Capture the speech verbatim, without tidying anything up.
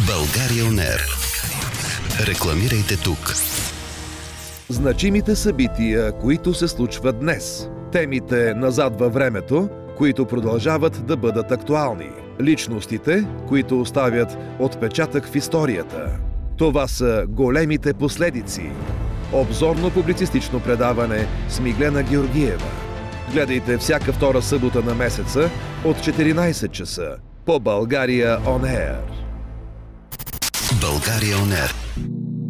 България он ер. Рекламирайте тук. Значимите събития, които се случват днес. Темите назад във времето, които продължават да бъдат актуални. Личностите, които оставят отпечатък в историята. Това са големите последици. Обзорно-публицистично предаване с Миглена Георгиева. Гледайте всяка втора събота на месеца от четиринайсет часа по България он ер. България он ер.